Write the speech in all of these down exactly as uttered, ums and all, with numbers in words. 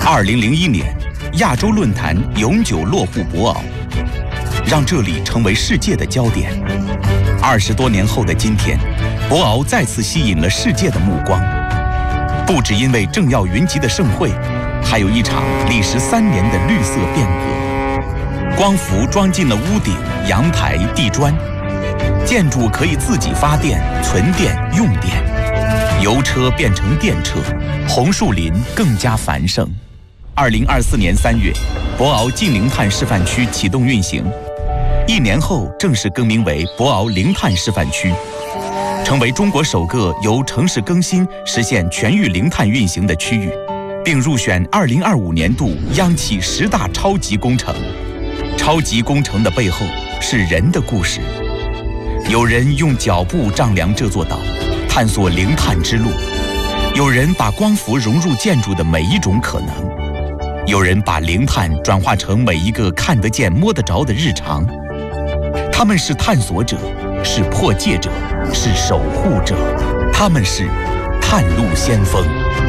二零零一年，亚洲论坛永久落户博鳌，让这里成为世界的焦点。二十多年后的今天，博鳌再次吸引了世界的目光，不只因为政要云集的盛会，还有一场历时三年的绿色变革。光伏装进了屋顶、阳台、地砖，建筑可以自己发电、存电、用电，油车变成电车，红树林更加繁盛。二零二四年三月，博鳌近零碳示范区启动运行，一年后正式更名为博鳌零碳示范区，成为中国首个由城市更新实现全域零碳运行的区域，并入选二零二五年度央企十大超级工程。超级工程的背后是人的故事，有人用脚步丈量这座岛，探索零碳之路；有人把光伏融入建筑的每一种可能；有人把零碳转化成每一个看得见摸得着的日常。他们是探索者，是破戒者，是守护者，他们是探路先锋。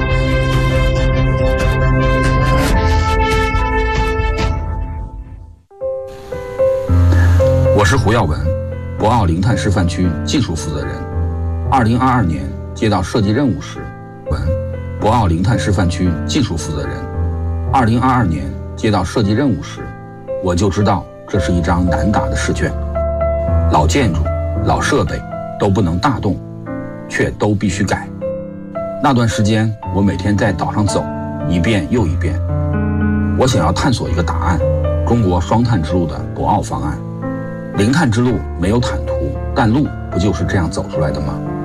我是胡耀文，博鳌零碳示范区技术负责人。二零二二年接到设计任务时，文博鳌零碳示范区技术负责人。二零二二年接到设计任务时，我就知道这是一张难打的试卷。老建筑、老设备都不能大动，却都必须改。那段时间，我每天在岛上走，一遍又一遍。我想要探索一个答案：中国双碳之路的博鳌方案。零碳之路没有坦途，但路不就是这样走出来的吗？